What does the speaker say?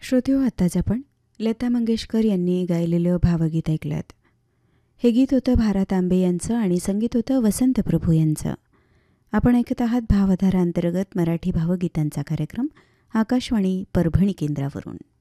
श्रोतेहो, आत्ताच आपण लता मंगेशकर यांनी गायलेलं भावगीत ऐकलं. हे गीत होतं भारत आंबे यांचं आणि संगीत होतं वसंत प्रभू यांचं. आपण ऐकत आहात भावधारा अंतर्गत मराठी भावगीतांचा कार्यक्रम आकाशवाणी परभणी केंद्रावरून.